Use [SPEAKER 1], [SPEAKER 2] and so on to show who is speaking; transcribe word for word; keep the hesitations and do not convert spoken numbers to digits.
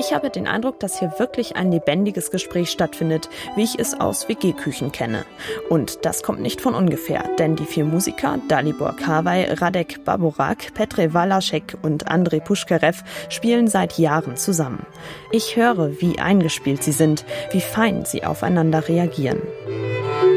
[SPEAKER 1] Ich habe den Eindruck, dass hier wirklich ein lebendiges Gespräch stattfindet, wie ich es aus W G-Küchen kenne. Und das kommt nicht von ungefähr, denn die vier Musiker, Dalibor Kawai, Radek Baburak, Petr Valašek und Andrej Puškarev spielen seit Jahren zusammen. Ich höre, wie eingespielt sie sind, wie fein sie aufeinander reagieren.